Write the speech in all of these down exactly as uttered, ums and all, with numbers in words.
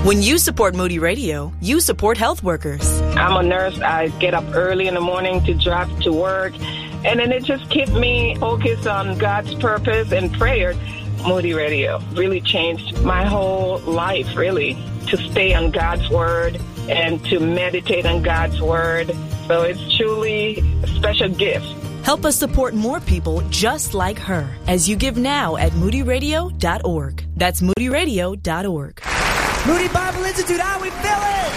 When you support Moody Radio, you support health workers. I'm a nurse. I get up early in the morning to drive to work, and then it just keeps me focused on God's purpose and prayer. Moody Radio really changed my whole life, really, to stay on God's Word and to meditate on God's Word. So it's truly a special gift. Help us support more people just like her as you give now at moody radio dot org. That's moody radio dot org. Moody Bible Institute, how we feeling?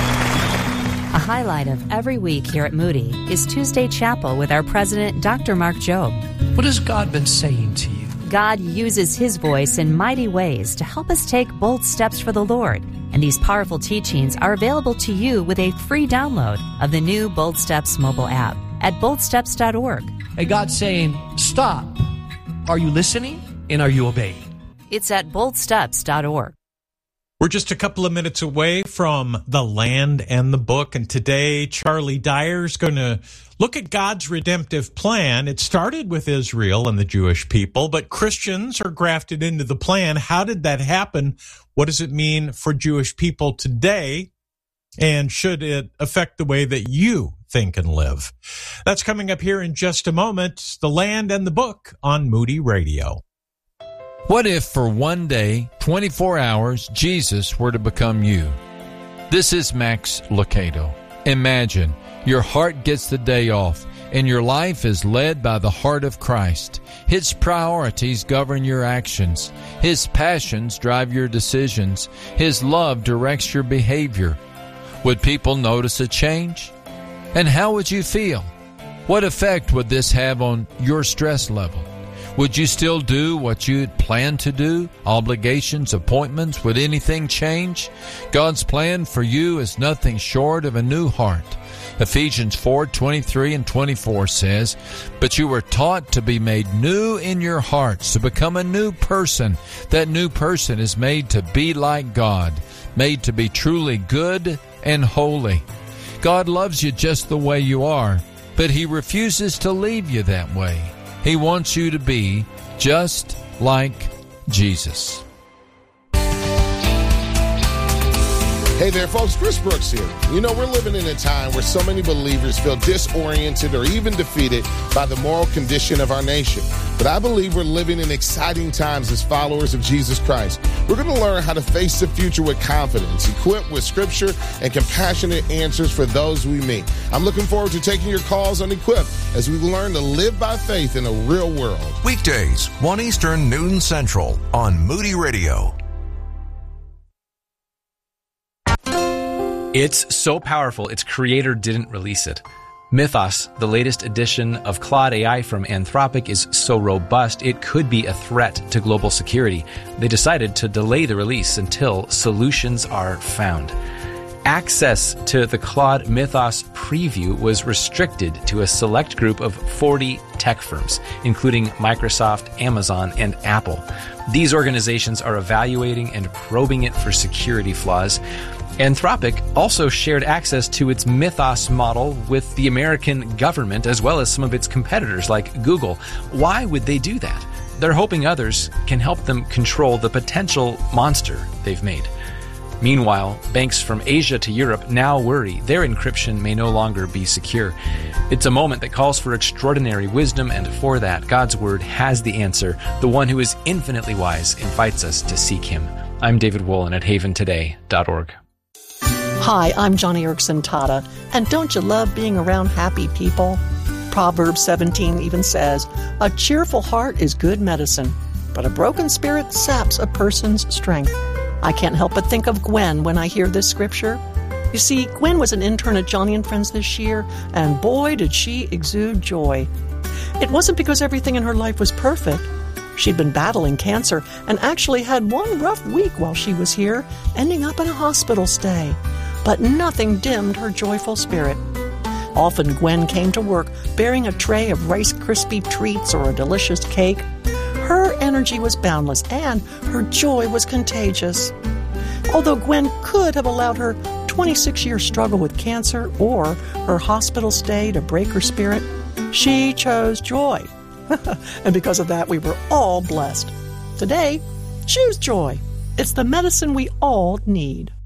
A highlight of every week here at Moody is Tuesday Chapel with our president, Doctor Mark Jobe. What has God been saying to you? God uses His voice in mighty ways to help us take bold steps for the Lord. And these powerful teachings are available to you with a free download of the new Bold Steps mobile app at bold steps dot org. Hey, God's saying, stop. Are you listening and are you obeying? It's at bold steps dot org. We're just a couple of minutes away from The Land and the Book, and today Charlie Dyer's going to look at God's redemptive plan. It started with Israel and the Jewish people, but Christians are grafted into the plan. How did that happen? What does it mean for Jewish people today? And should it affect the way that you think and live? That's coming up here in just a moment. The Land and the Book on Moody Radio. What if for one day, twenty-four hours, Jesus were to become you? This is Max Lucado. Imagine your heart gets the day off and your life is led by the heart of Christ. His priorities govern your actions. His passions drive your decisions. His love directs your behavior. Would people notice a change? And how would you feel? What effect would this have on your stress level? Would you still do what you had planned to do? Obligations, appointments, would anything change? God's plan for you is nothing short of a new heart. Ephesians four twenty-three and twenty-four says, "But you were taught to be made new in your hearts, to become a new person. That new person is made to be like God, made to be truly good and holy." God loves you just the way you are, but He refuses to leave you that way. He wants you to be just like Jesus. Hey there, folks. Chris Brooks here. You know, we're living in a time where so many believers feel disoriented or even defeated by the moral condition of our nation. But I believe we're living in exciting times as followers of Jesus Christ. We're going to learn how to face the future with confidence, equipped with Scripture and compassionate answers for those we meet. I'm looking forward to taking your calls on Equip as we learn to live by faith in a real world. Weekdays, one Eastern, noon Central on Moody Radio. It's so powerful, its creator didn't release it. Mythos, the latest edition of Claude A I from Anthropic, is so robust it could be a threat to global security. They decided to delay the release until solutions are found. Access to the Claude Mythos preview was restricted to a select group of forty tech firms, including Microsoft, Amazon, and Apple. These organizations are evaluating and probing it for security flaws. Anthropic also shared access to its Mythos model with the American government as well as some of its competitors like Google. Why would they do that? They're hoping others can help them control the potential monster they've made. Meanwhile, banks from Asia to Europe now worry their encryption may no longer be secure. It's a moment that calls for extraordinary wisdom, and for that, God's Word has the answer. The one who is infinitely wise invites us to seek Him. I'm David Woolen at haven today dot org. Hi, I'm Johnny Erickson Tata, and don't you love being around happy people? Proverbs seventeen even says, "A cheerful heart is good medicine, but a broken spirit saps a person's strength." I can't help but think of Gwen when I hear this scripture. You see, Gwen was an intern at Johnny and Friends this year, and boy, did she exude joy. It wasn't because everything in her life was perfect. She'd been battling cancer and actually had one rough week while she was here, ending up in a hospital stay. But nothing dimmed her joyful spirit. Often Gwen came to work bearing a tray of Rice Krispie treats or a delicious cake. Her energy was boundless and her joy was contagious. Although Gwen could have allowed her twenty-six-year struggle with cancer or her hospital stay to break her spirit, she chose joy. And because of that, we were all blessed. Today, choose joy. It's the medicine we all need.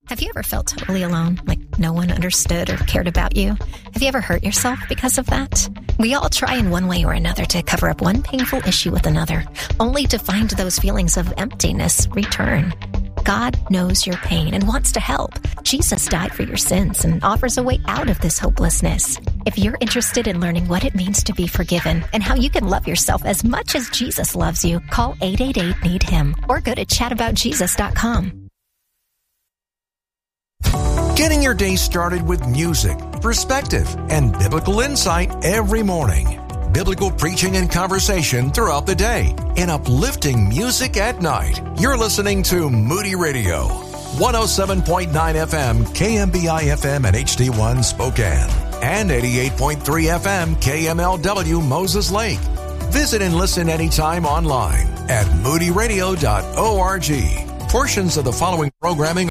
Have you ever felt totally alone, like no one understood or cared about you? Have you ever hurt yourself because of that? We all try in one way or another to cover up one painful issue with another, only to find those feelings of emptiness return. God knows your pain and wants to help. Jesus died for your sins and offers a way out of this hopelessness. If you're interested in learning what it means to be forgiven and how you can love yourself as much as Jesus loves you, call eight eight eight, need him or go to chat about jesus dot com. Getting your day started with music, perspective, and biblical insight every morning. Biblical preaching and conversation throughout the day, and uplifting music at night. You're listening to Moody Radio, one oh seven point nine F M, K M B I F M at H D one Spokane, and eighty-eight point three F M, K M L W Moses Lake. Visit and listen anytime online at moody radio dot org. Portions of the following programming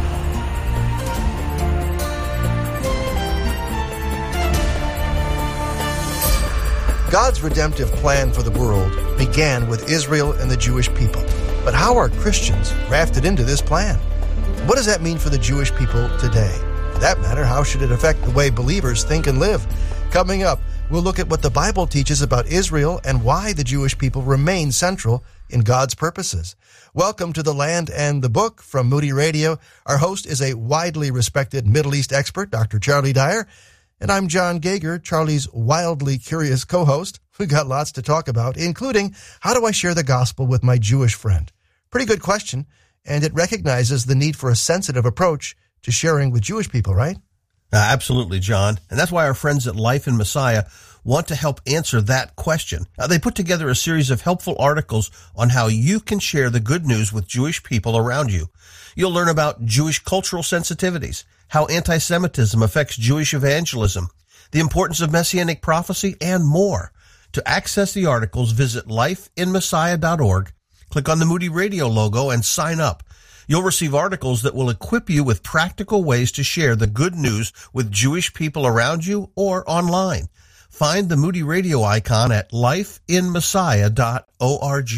God's redemptive plan for the world began with Israel and the Jewish people. But how are Christians grafted into this plan? What does that mean for the Jewish people today? For that matter, how should it affect the way believers think and live? Coming up, we'll look at what the Bible teaches about Israel and why the Jewish people remain central in God's purposes. Welcome to The Land and the Book from Moody Radio. Our host is a widely respected Middle East expert, Doctor Charlie Dyer. And I'm John Geiger, Charlie's wildly curious co-host. We've got lots to talk about, including how do I share the gospel with my Jewish friend? Pretty good question, and it recognizes the need for a sensitive approach to sharing with Jewish people, right? Uh, absolutely, John. And that's why our friends at Life in Messiah want to help answer that question. Uh, they put together a series of helpful articles on how you can share the good news with Jewish people around you. You'll learn about Jewish cultural sensitivities, how anti-Semitism affects Jewish evangelism, the importance of messianic prophecy, and more. To access the articles, visit life in messiah dot org, click on the Moody Radio logo, and sign up. You'll receive articles that will equip you with practical ways to share the good news with Jewish people around you or online. Find the Moody Radio icon at life in messiah dot org.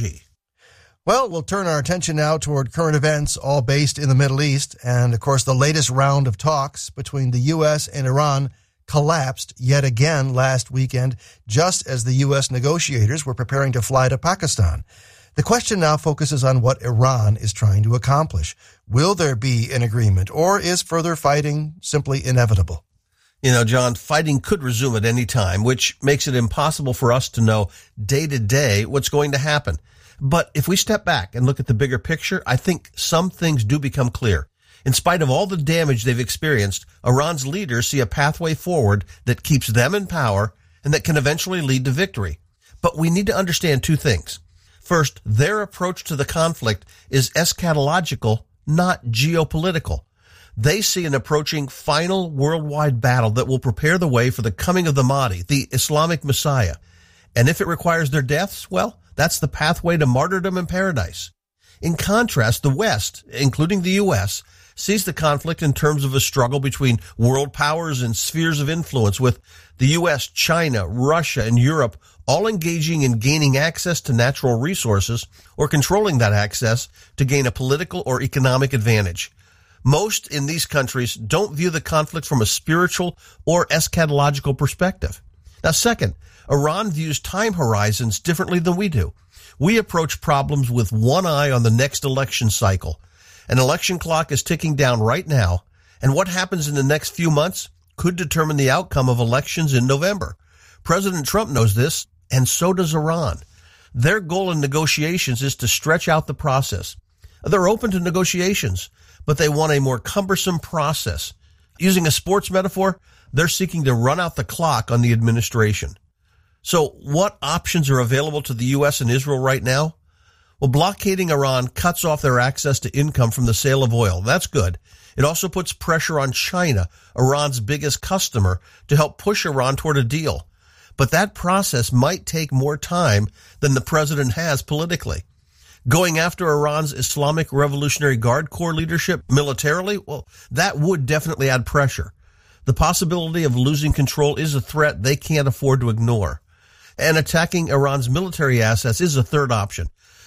Well, we'll turn our attention now toward current events, all based in the Middle East. And, of course, the latest round of talks between the U S and Iran collapsed yet again last weekend, just as the U S negotiators were preparing to fly to Pakistan. The question now focuses on what Iran is trying to accomplish. Will there be an agreement, or is further fighting simply inevitable? You know, John, fighting could resume at any time, which makes it impossible for us to know day to day what's going to happen. But if we step back and look at the bigger picture, I think some things do become clear. In spite of all the damage they've experienced, Iran's leaders see a pathway forward that keeps them in power and that can eventually lead to victory. But we need to understand two things. First, their approach to the conflict is eschatological, not geopolitical. They see an approaching final worldwide battle that will prepare the way for the coming of the Mahdi, the Islamic Messiah. And if it requires their deaths, well, that's the pathway to martyrdom and paradise. In contrast, the West, including the U S, sees the conflict in terms of a struggle between world powers and spheres of influence, with the U S, China, Russia, and Europe all engaging in gaining access to natural resources or controlling that access to gain a political or economic advantage. Most in these countries don't view the conflict from a spiritual or eschatological perspective. Now, second, Iran views time horizons differently than we do. We approach problems with one eye on the next election cycle. An election clock is ticking down right now, and what happens in the next few months could determine the outcome of elections in November. President Trump knows this, and so does Iran. Their goal in negotiations is to stretch out the process. They're open to negotiations, but they want a more cumbersome process. Using a sports metaphor, they're seeking to run out the clock on the administration. So what options are available to the U S and Israel right now? Well, blockading Iran cuts off their access to income from the sale of oil. That's good. It also puts pressure on China, Iran's biggest customer, to help push Iran toward a deal. But that process might take more time than the president has politically. Going after Iran's Islamic Revolutionary Guard Corps leadership militarily, well, that would definitely add pressure. The possibility of losing control is a threat they can't afford to ignore. And attacking Iran's military assets is a third option.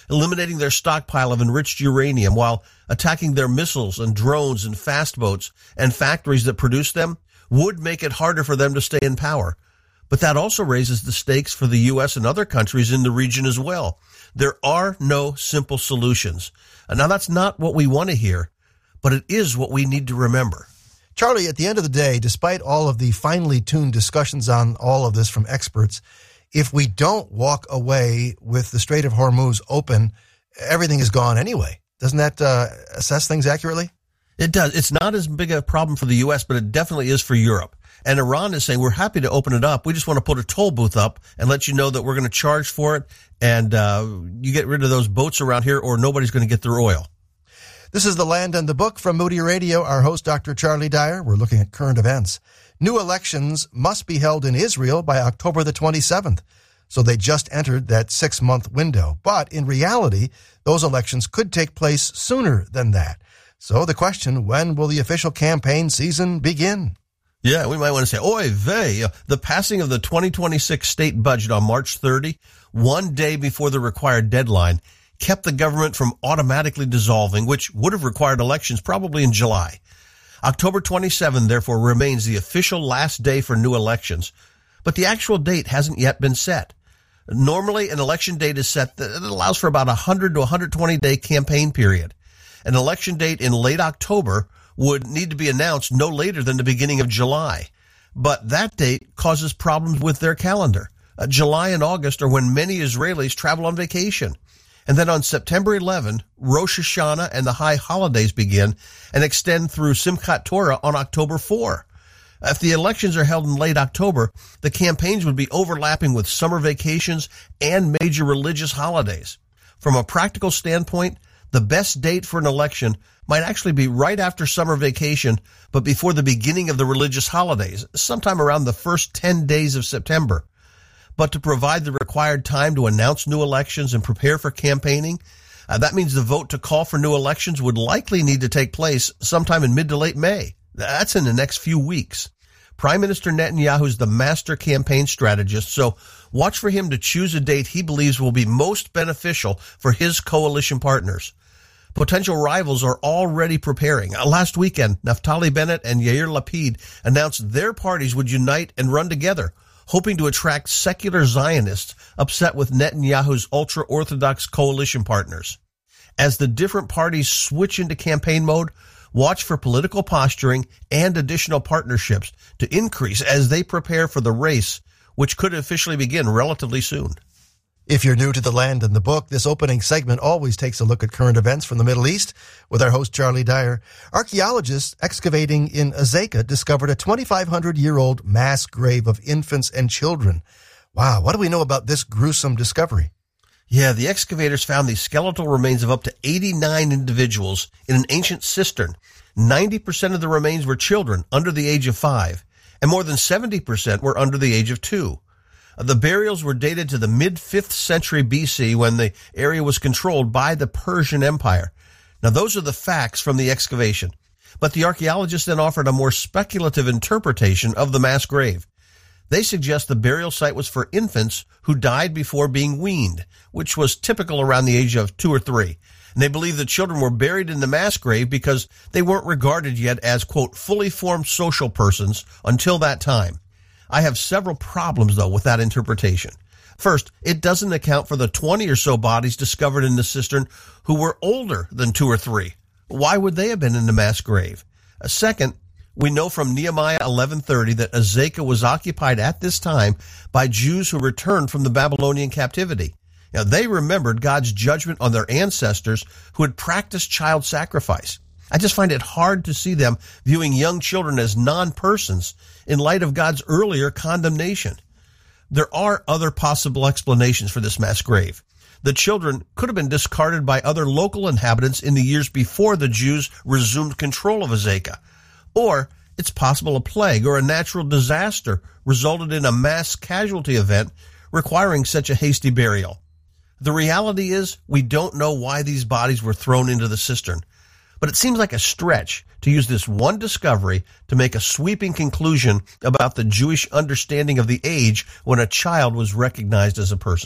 eliminating their stockpile of enriched uranium while attacking their missiles and drones and fast boats and factories that produce them would make it harder for them to stay in power. But that also raises the stakes for the U S and other countries in the region as well. There are no simple solutions. Now, that's not what we want to hear, but it is what we need to remember. Charlie, at the end of the day, despite all of the finely tuned discussions on all of this from experts, if we don't walk away with the Strait of Hormuz open, everything is gone anyway. Doesn't that uh, assess things accurately? It does. It's not as big a problem for the U S, but it definitely is for Europe. And Iran is saying, we're happy to open it up. We just want to put a toll booth up and let you know that we're going to charge for it. And uh, you get rid of those boats around here or nobody's going to get their oil. This is The Land and the Book from Moody Radio. Our host, Doctor Charlie Dyer. We're looking at current events. New elections must be held in Israel by October the twenty-seventh. So they just entered that six-month window. But in reality, those elections could take place sooner than that. So the question, when will the official campaign season begin? Yeah, we might want to say, oy vey, the passing of the twenty twenty-six state budget on March thirtieth, one day before the required deadline, kept the government from automatically dissolving, which would have required elections probably in July. October twenty-seventh, therefore, remains the official last day for new elections, but the actual date hasn't yet been set. Normally, an election date is set that allows for about a one hundred to one hundred twenty day campaign period. An election date in late October would need to be announced no later than the beginning of July. But that date causes problems with their calendar. Uh, July and August are when many Israelis travel on vacation. And then on September eleventh, Rosh Hashanah and the high holidays begin and extend through Simchat Torah on October fourth. If the elections are held in late October, the campaigns would be overlapping with summer vacations and major religious holidays. From a practical standpoint, the best date for an election might actually be right after summer vacation, but before the beginning of the religious holidays, sometime around the first ten days of September. But to provide the required time to announce new elections and prepare for campaigning, uh, that means the vote to call for new elections would likely need to take place sometime in mid to late May. That's in the next few weeks. Prime Minister Netanyahu is the master campaign strategist, so watch for him to choose a date he believes will be most beneficial for his coalition partners. Potential rivals are already preparing. Last weekend, Naftali Bennett and Yair Lapid announced their parties would unite and run together, hoping to attract secular Zionists upset with Netanyahu's ultra-Orthodox coalition partners. As the different parties switch into campaign mode, watch for political posturing and additional partnerships to increase as they prepare for the race, which could officially begin relatively soon. If you're new to The Land and the Book, this opening segment always takes a look at current events from the Middle East with our host, Charlie Dyer. Archaeologists excavating in Azekah discovered a twenty-five hundred year old mass grave of infants and children. Wow, what do we know about this gruesome discovery? Yeah, the excavators found the skeletal remains of up to eighty-nine individuals in an ancient cistern. ninety percent of the remains were children under the age of five, and more than seventy percent were under the age of two. The burials were dated to the mid-fifth century B C when the area was controlled by the Persian Empire. Now, those are the facts from the excavation. But the archaeologists then offered a more speculative interpretation of the mass grave. They suggest the burial site was for infants who died before being weaned, which was typical around the age of two or three. And they believe the children were buried in the mass grave because they weren't regarded yet as, quote, fully formed social persons until that time. I have several problems, though, with that interpretation. First, it doesn't account for the twenty or so bodies discovered in the cistern who were older than two or three. Why would they have been in the mass grave? Second, we know from Nehemiah eleven thirty that Azekah was occupied at this time by Jews who returned from the Babylonian captivity. Now, they remembered God's judgment on their ancestors who had practiced child sacrifice. I just find it hard to see them viewing young children as non-persons in light of God's earlier condemnation. There are other possible explanations for this mass grave. The children could have been discarded by other local inhabitants in the years before the Jews resumed control of Azekah. Or it's possible a plague or a natural disaster resulted in a mass casualty event requiring such a hasty burial. The reality is we don't know why these bodies were thrown into the cistern. But it seems like a stretch to use this one discovery to make a sweeping conclusion about the Jewish understanding of the age when a child was recognized as a person.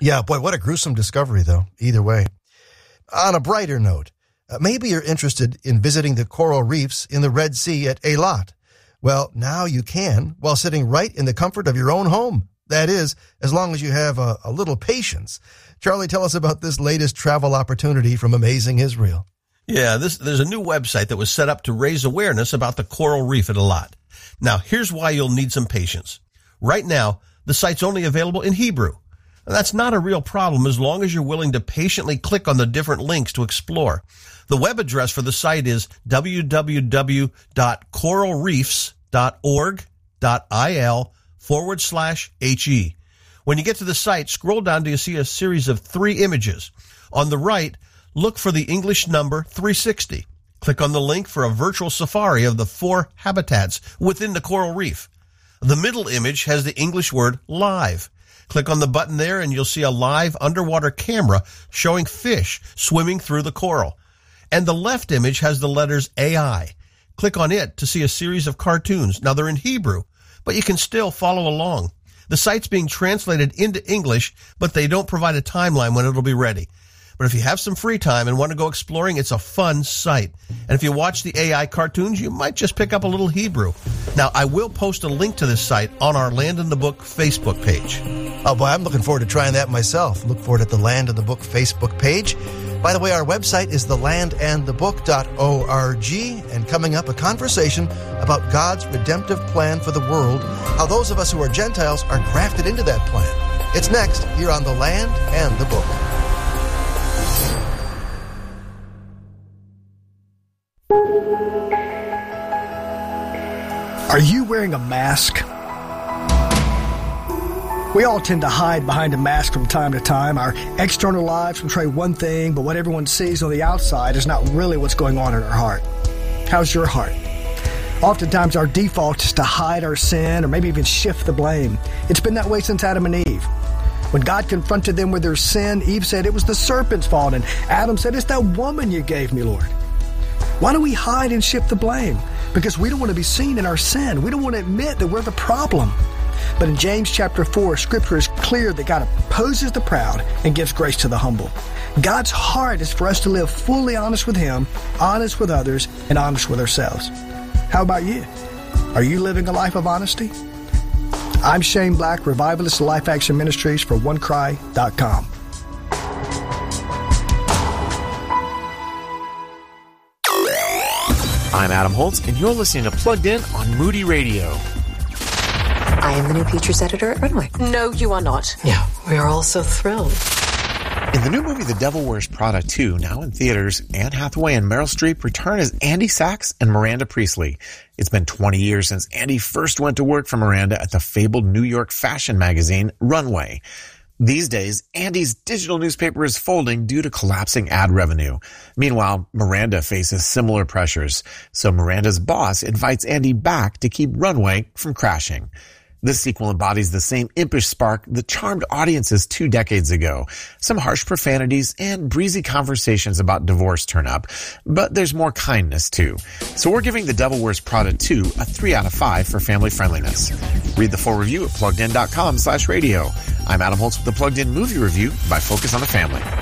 Yeah, boy, what a gruesome discovery, though, either way. On a brighter note, uh, maybe you're interested in visiting the coral reefs in the Red Sea at Eilat. Well, now you can, while sitting right in the comfort of your own home. That is, as long as you have a, a little patience. Charlie, tell us about this latest travel opportunity from Amazing Israel. Yeah, this, there's a new website that was set up to raise awareness about the coral reef at Eilat. Now, here's why you'll need some patience. Right now, the site's only available in Hebrew. That's not a real problem as long as you're willing to patiently click on the different links to explore. The web address for the site is w w w dot coral reefs dot org dot i l forward slash he. When you get to the site, scroll down till you see a series of three images. On the right, look for the English number three sixty. Click on the link for a virtual safari of the four habitats within the coral reef. The middle image has the English word live. Click on the button there and you'll see a live underwater camera showing fish swimming through the coral. And the left image has the letters A I. Click on it to see a series of cartoons. Now they're in Hebrew, but you can still follow along. The site's being translated into English, but they don't provide a timeline when it'll be ready. But if you have some free time and want to go exploring, it's a fun site. And if you watch the A I cartoons, you might just pick up a little Hebrew. Now, I will post a link to this site on our Land in the Book Facebook page. Oh, boy, I'm looking forward to trying that myself. Look for it at the Land in the Book Facebook page. By the way, our website is the land and the book dot org, and coming up, a conversation about God's redemptive plan for the world, how those of us who are Gentiles are grafted into that plan. It's next here on The Land and the Book. Are you wearing a mask? We all tend to hide behind a mask from time to time. Our external lives portray one thing, but what everyone sees on the outside is not really what's going on in our heart. How's your heart? Oftentimes our default is to hide our sin or maybe even shift the blame. It's been that way since Adam and Eve. When God confronted them with their sin, Eve said it was the serpent's fault, and Adam said, it's that woman you gave me, Lord. Why do we hide and shift the blame? Because we don't want to be seen in our sin. We don't want to admit that we're the problem. But in James chapter four, Scripture is clear that God opposes the proud and gives grace to the humble. God's heart is for us to live fully honest with Him, honest with others, and honest with ourselves. How about you? Are you living a life of honesty? I'm Shane Black, Revivalist of Life Action Ministries for one cry dot com. I'm Adam Holtz, and you're listening to Plugged In on Moody Radio. I am the new features editor at Runway. No, you are not. Yeah, we are all so thrilled. In the new movie The Devil Wears Prada two, now in theaters, Anne Hathaway and Meryl Streep return as Andy Sachs and Miranda Priestley. It's been twenty years since Andy first went to work for Miranda at the fabled New York fashion magazine Runway. These days, Andy's digital newspaper is folding due to collapsing ad revenue. Meanwhile, Miranda faces similar pressures, so Miranda's boss invites Andy back to keep Runway from crashing. This sequel embodies the same impish spark that charmed audiences two decades ago. Some harsh profanities and breezy conversations about divorce turn up, but there's more kindness too. So we're giving The Devil Wears Prada two a three out of five for family friendliness. Read the full review at plugged in dot com slash radio. I'm Adam Holtz with the Plugged In Movie Review by Focus on the Family.